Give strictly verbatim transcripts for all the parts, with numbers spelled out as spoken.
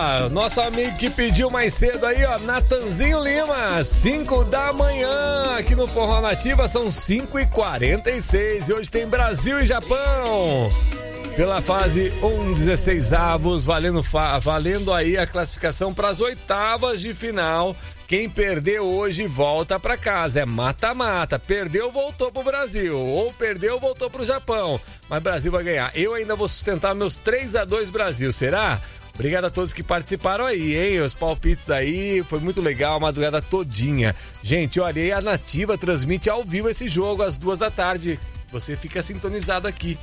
ó, nosso amigo que pediu mais cedo aí, ó, Natanzinho Lima, cinco da manhã, aqui no Forró Nativa, são cinco e quarenta e seis, e hoje tem Brasil e Japão, pela fase um, dezesseis avos, valendo, valendo aí a classificação para as oitavas de final. Quem perder hoje volta pra casa, é mata-mata, perdeu, voltou pro Brasil, ou perdeu, voltou pro Japão, mas Brasil vai ganhar. Eu ainda vou sustentar meus três a dois Brasil, será? Obrigado a todos que participaram aí, hein, os palpites aí, foi muito legal, a madrugada todinha. Gente, olha aí, a Nativa transmite ao vivo esse jogo às duas da tarde. Você fica sintonizado aqui,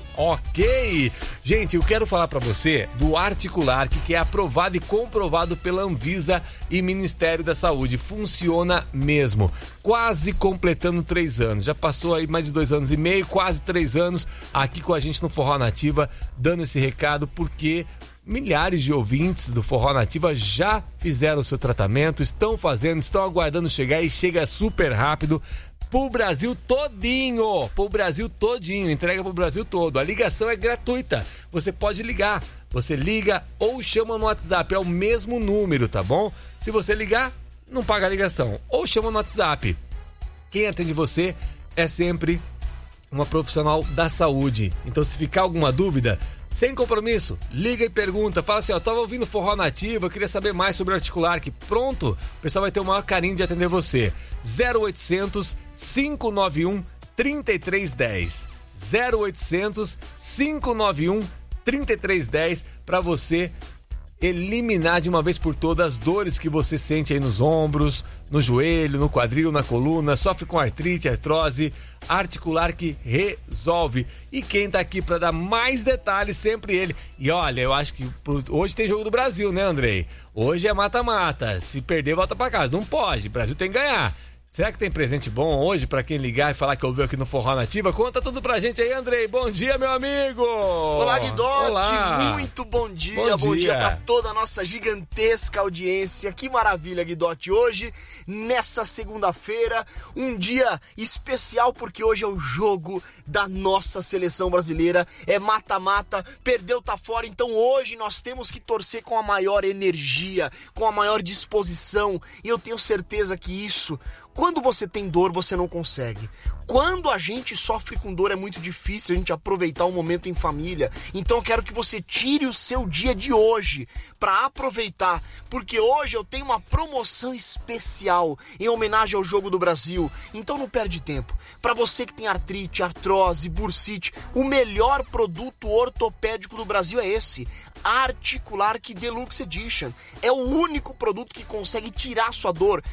ok? Gente, eu quero falar para você do Articular, que é aprovado e comprovado pela Anvisa e Ministério da Saúde. Funciona mesmo. Quase completando três anos. Já passou aí mais de dois anos e meio, quase três anos aqui com a gente no Forró Nativa, dando esse recado, porque milhares de ouvintes do Forró Nativa já fizeram o seu tratamento, estão fazendo, estão aguardando chegar e chega super rápido. Pro Brasil todinho, pro Brasil todinho, entrega pro Brasil todo. A ligação é gratuita, você pode ligar, você liga ou chama no WhatsApp, é o mesmo número, tá bom? Se você ligar, não paga a ligação, ou chama no WhatsApp. Quem atende você é sempre uma profissional da saúde, então se ficar alguma dúvida, sem compromisso, liga e pergunta, fala assim, ó, tava ouvindo Forró Nativa, eu queria saber mais sobre o Articular, que pronto, o pessoal vai ter o maior carinho de atender você. zero oitocentos, cinco nove um, três três um zero. zero oitocentos, cinco nove um, três três um zero para você eliminar de uma vez por todas as dores que você sente aí nos ombros, no joelho, no quadril, na coluna, sofre com artrite, artrose, Articular que resolve. E quem tá aqui para dar mais detalhes, sempre ele. E olha, eu acho que hoje tem jogo do Brasil, né, Andrei? Hoje é mata-mata, se perder volta para casa, não pode, o Brasil tem que ganhar. Será que tem presente bom hoje pra quem ligar e falar que ouviu aqui no Forró Nativa? Conta tudo pra gente aí, Andrei. Bom dia, meu amigo! Olá, Guidotti! Muito bom dia! Bom dia, bom dia pra toda a nossa gigantesca audiência. Que maravilha, Guidotti! Hoje, nessa segunda-feira, um dia especial porque hoje é o jogo da nossa seleção brasileira. É mata-mata, perdeu, tá fora. Então hoje nós temos que torcer com a maior energia, com a maior disposição. E eu tenho certeza que isso... Quando você tem dor, você não consegue. Quando a gente sofre com dor, é muito difícil a gente aproveitar o momento em família. Então eu quero que você tire o seu dia de hoje para aproveitar, porque hoje eu tenho uma promoção especial em homenagem ao Jogo do Brasil. Então não perde tempo. Para você que tem artrite, artrose, bursite, o melhor produto ortopédico do Brasil é esse. Articular que Deluxe Edition. É o único produto que consegue tirar sua dor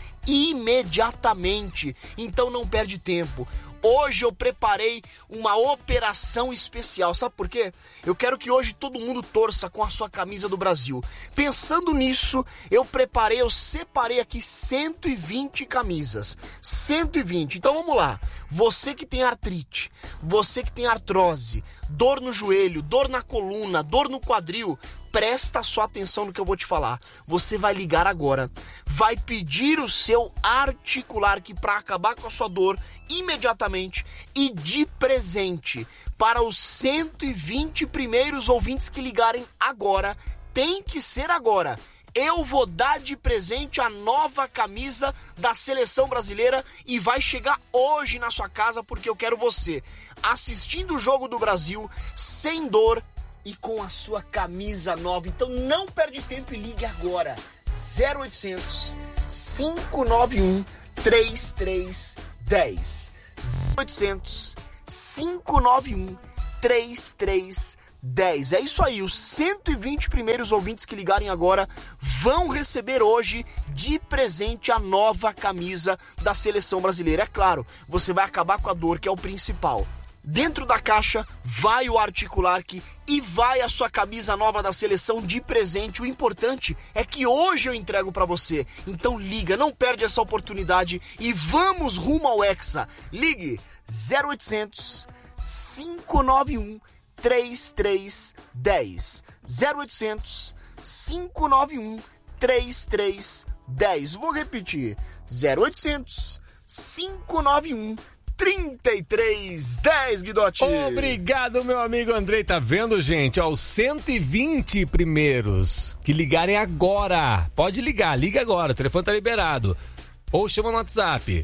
imediatamente. Então não perde tempo. Hoje eu preparei uma operação especial. Sabe por quê? Eu quero que hoje todo mundo torça com a sua camisa do Brasil. Pensando nisso, eu preparei, eu separei aqui cento e vinte camisas. cento e vinte. Então vamos lá. Você que tem artrite, você que tem artrose, dor no joelho, dor na coluna, dor no quadril, presta sua atenção no que eu vou te falar. Você vai ligar agora, vai pedir o seu Articular que para acabar com a sua dor imediatamente e de presente para os cento e vinte primeiros ouvintes que ligarem agora, tem que ser agora. Eu vou dar de presente a nova camisa da seleção brasileira e vai chegar hoje na sua casa porque eu quero você assistindo o Jogo do Brasil sem dor e com a sua camisa nova. Então não perde tempo e ligue agora. zero oitocentos, cinco nove um, três três um zero. zero oitocentos, cinco nove um, três três dez. É isso aí, os cento e vinte primeiros ouvintes que ligarem agora vão receber hoje de presente a nova camisa da seleção brasileira. É claro, você vai acabar com a dor, que é o principal. Dentro da caixa vai o Articular que e vai a sua camisa nova da seleção de presente. O importante é que hoje eu entrego para você. Então liga, não perde essa oportunidade e vamos rumo ao Hexa. Ligue zero oitocentos, cinco nove um, três três um zero. zero oitocentos, cinco nove um, três três um zero. Vou repetir. zero oitocentos, cinco nove um, trinta e três dez, Guidotti. Obrigado, meu amigo Andrei. Tá vendo, gente? Ó, os cento e vinte primeiros que ligarem agora. Pode ligar, liga agora. O telefone tá liberado. Ou chama no WhatsApp.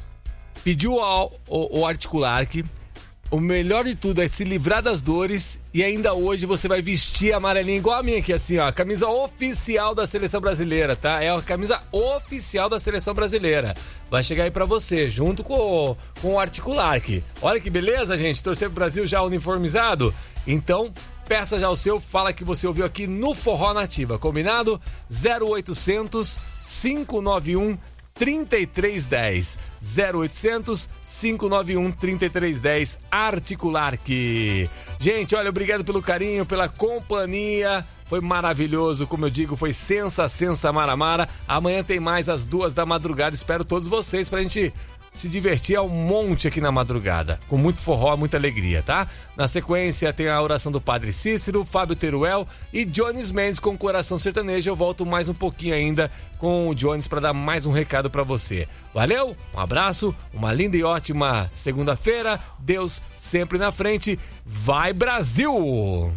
Pediu ao, o, o Articulark. O melhor de tudo é se livrar das dores e ainda hoje você vai vestir a amarelinha igual a minha aqui, assim, ó. A camisa oficial da Seleção Brasileira, tá? É a camisa oficial da Seleção Brasileira. Vai chegar aí pra você, junto com o, com o Articulark. Olha que beleza, gente. Torcer pro Brasil já uniformizado. Então, peça já o seu. Fala que você ouviu aqui no Forró Nativa. Combinado? zero oitocentos, cinco nove um, trinta e três dez. zero oitocentos, cinco nove um, trinta e três dez. Articulark. Gente, olha, obrigado pelo carinho, pela companhia. Foi maravilhoso, como eu digo, foi sensa, sensa, maramara. Amanhã tem mais às duas da madrugada. Espero todos vocês pra gente se divertir ao monte aqui na madrugada, com muito forró, muita alegria, tá? Na sequência tem a oração do Padre Cícero, Fábio Teruel e Jones Mendes com Coração Sertanejo. Eu volto mais um pouquinho ainda com o Jones para dar mais um recado para você. Valeu, um abraço, uma linda e ótima segunda-feira. Deus sempre na frente. Vai, Brasil!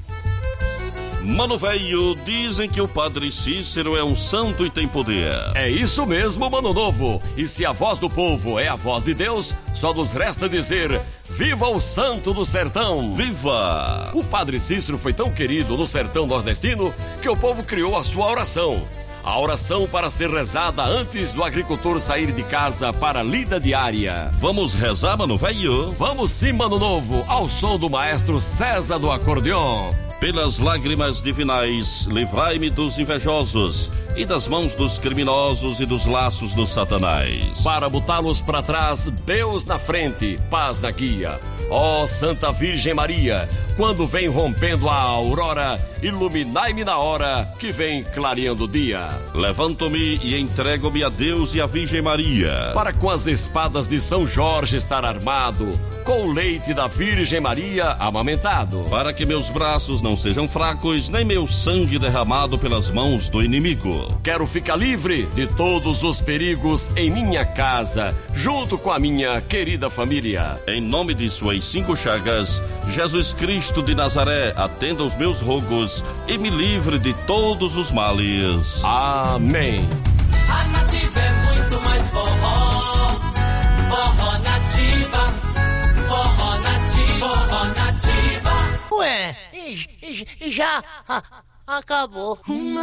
Mano velho, dizem que o Padre Cícero é um santo e tem poder. É isso mesmo, mano novo. E se a voz do povo é a voz de Deus, só nos resta dizer: viva o santo do sertão! Viva! O Padre Cícero foi tão querido no sertão nordestino que o povo criou a sua oração. A oração para ser rezada antes do agricultor sair de casa para a lida diária. Vamos rezar, mano velho? Vamos sim, mano novo, ao som do maestro César do acordeon. Pelas lágrimas divinais, livrai-me dos invejosos e das mãos dos criminosos e dos laços do Satanás. Para botá-los para trás, Deus na frente, paz na guia. Ó Santa Virgem Maria, quando vem rompendo a aurora, iluminai-me na hora que vem clareando o dia. Levanto-me e entrego-me a Deus e a Virgem Maria, para com as espadas de São Jorge estar armado, com o leite da Virgem Maria amamentado, para que meus braços não sejam fracos, nem meu sangue derramado pelas mãos do inimigo. Quero ficar livre de todos os perigos em minha casa, junto com a minha querida família. Em nome de suas cinco chagas, Jesus Cristo de Nazaré, atenda os meus rogos e me livre de todos os males. Amém. A Nativa é muito mais forró, forró nativa, forró nativa, forró nativa. Ué, e, e, e já a, acabou.